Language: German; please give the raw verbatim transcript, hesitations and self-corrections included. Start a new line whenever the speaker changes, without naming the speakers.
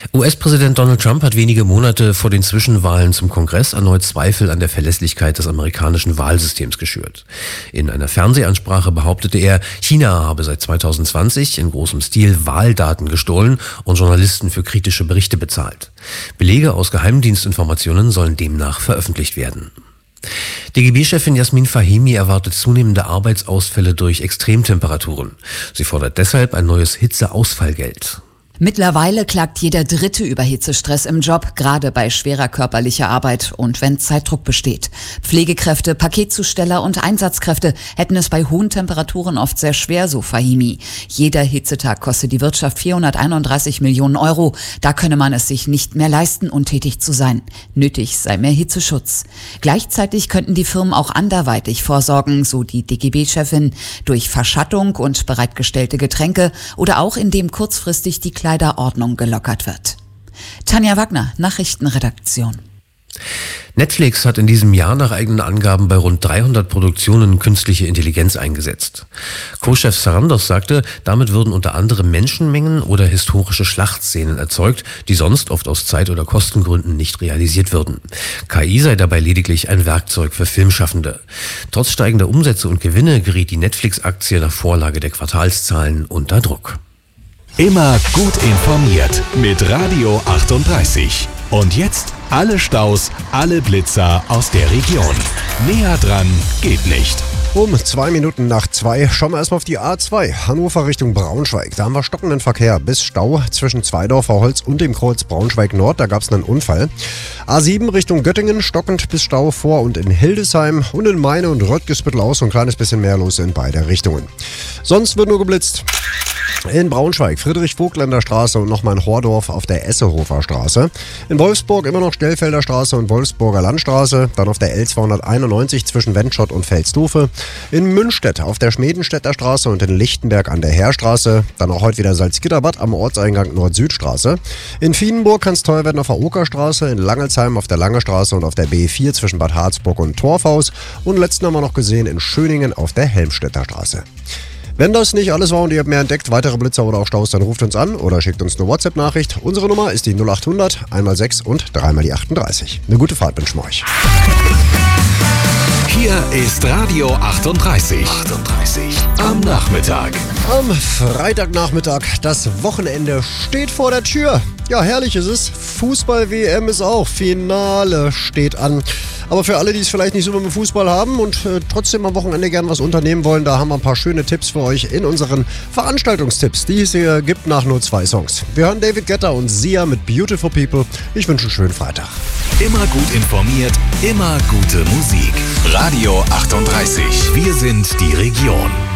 U S-Präsident Donald Trump hat wenige Monate vor den Zwischenwahlen zum Kongress erneut Zweifel an der Verlässlichkeit des amerikanischen Wahlsystems geschürt. In einer Fernsehansprache behauptete er, China habe seit zweitausendzwanzig in großem Stil Wahldaten gestohlen und Journalisten für kritische Berichte bezahlt. Belege aus Geheimdienstinformationen sollen demnach veröffentlicht werden. D G B-Chefin Jasmin Fahimi erwartet zunehmende Arbeitsausfälle durch Extremtemperaturen. Sie fordert deshalb ein neues Hitzeausfallgeld.
Mittlerweile klagt jeder Dritte über Hitzestress im Job, gerade bei schwerer körperlicher Arbeit und wenn Zeitdruck besteht. Pflegekräfte, Paketzusteller und Einsatzkräfte hätten es bei hohen Temperaturen oft sehr schwer, so Fahimi. Jeder Hitzetag kostet die Wirtschaft vierhunderteinunddreißig Millionen Euro. Da könne man es sich nicht mehr leisten, untätig zu sein. Nötig sei mehr Hitzeschutz. Gleichzeitig könnten die Firmen auch anderweitig vorsorgen, so die D G B-Chefin, durch Verschattung und bereitgestellte Getränke oder auch indem kurzfristig die Kleiderordnung gelockert wird. Tanja Wagner, Nachrichtenredaktion.
Netflix hat in diesem Jahr nach eigenen Angaben bei rund dreihundert Produktionen künstliche Intelligenz eingesetzt. Co-Chef Sarandos sagte, damit würden unter anderem Menschenmengen oder historische Schlachtszenen erzeugt, die sonst oft aus Zeit- oder Kostengründen nicht realisiert würden. K I sei dabei lediglich ein Werkzeug für Filmschaffende. Trotz steigender Umsätze und Gewinne geriet die Netflix-Aktie nach Vorlage der Quartalszahlen unter Druck.
Immer gut informiert mit Radio achtunddreißig. Und jetzt alle Staus, alle Blitzer aus der Region. Näher dran geht nicht.
Um zwei Minuten nach zwei schauen wir erstmal auf die A zwei, Hannover Richtung Braunschweig. Da haben wir stockenden Verkehr bis Stau zwischen Zweidorfer Holz und dem Kreuz Braunschweig Nord. Da gab es einen Unfall. A sieben Richtung Göttingen stockend bis Stau vor und in Hildesheim und in Meine und Röttgesbüttel aus so ein kleines bisschen mehr los in beide Richtungen. Sonst wird nur geblitzt. In Braunschweig, Friedrich-Vogtländer Straße und nochmal in Hordorf auf der Essehofer Straße. In Wolfsburg immer noch Stellfelder Straße und Wolfsburger Landstraße. Dann auf der L zweihunderteinundneunzig zwischen Wendschott und Velstufe. In Münstedt auf der Schmedenstädter Straße und in Lichtenberg an der Heerstraße. Dann auch heute wieder Salzgitterbad am Ortseingang Nord-Süd-Straße. In Vienenburg kann es teuer werden auf der Okerstraße. In Langelsheim auf der Lange Straße und auf der B vier zwischen Bad Harzburg und Torfhaus. Und letzten haben wir noch gesehen in Schöningen auf der Helmstedter Straße. Wenn das nicht alles war und ihr habt mehr entdeckt, weitere Blitzer oder auch Staus, dann ruft uns an oder schickt uns eine WhatsApp-Nachricht. Unsere Nummer ist die null acht hundert, einmal sechs und dreimal die achtunddreißig. Eine gute Fahrt wünschen wir euch.
Hier ist Radio achtunddreißig. achtunddreißig am Nachmittag.
Am Freitagnachmittag, das Wochenende steht vor der Tür. Ja, herrlich ist es. Fußball-W M ist auch. Finale steht an. Aber für alle, die es vielleicht nicht so mit dem Fußball haben und äh, trotzdem am Wochenende gern was unternehmen wollen, da haben wir ein paar schöne Tipps für euch in unseren Veranstaltungstipps, die es hier gibt nach nur zwei Songs. Wir hören David Guetta und Sia mit Beautiful People. Ich wünsche einen schönen Freitag.
Immer gut informiert, immer gute Musik. Radio achtunddreißig. Wir sind die Region.